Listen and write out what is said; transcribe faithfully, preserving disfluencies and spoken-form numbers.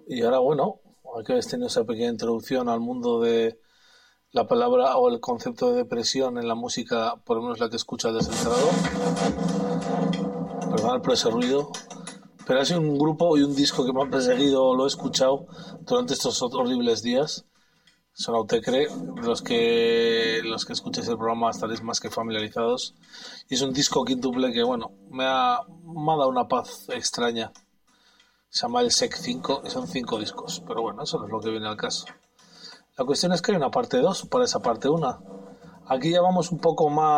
Y ahora, bueno, hay que haber tenido esa pequeña introducción al mundo de la palabra o el concepto de depresión en la música, por lo menos la que escucha Desenterrado. Perdón por ese ruido. Pero ha sido un grupo y un disco que me ha perseguido, lo he escuchado durante estos horribles días. Son Autecre, los que los que escuchéis el programa estaréis más que familiarizados. Y es un disco quíntuple que, bueno, me ha, me ha dado una paz extraña. Se llama el S E C cinco y son cinco discos. Pero bueno, eso no es lo que viene al caso. La cuestión es que hay una parte dos para esa parte uno. Aquí ya vamos un poco más